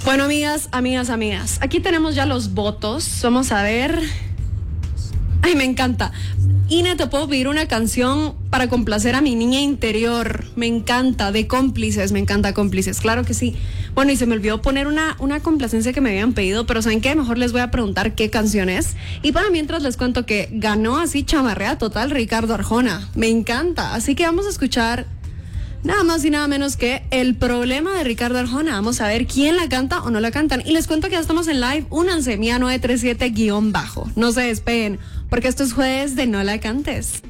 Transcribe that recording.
Bueno, amigas, aquí tenemos ya los votos. Vamos a ver. Ay, me encanta. Ine, te puedo pedir una canción para complacer a mi niña interior. Me encanta, de Cómplices, me encanta Cómplices, claro que sí. Bueno, y se me olvidó poner una complacencia que me habían pedido, pero ¿saben qué? Mejor les voy a preguntar qué canción es. Y para mientras les cuento que ganó así chamarrea total Ricardo Arjona. Me encanta, así que vamos a escuchar nada más y nada menos que El Problema de Ricardo Arjona. Vamos a ver quién la canta o no la cantan. Y les cuento que ya estamos en live. Únanse, Mía 937-. No se despeguen, porque esto es jueves de No La Cantes.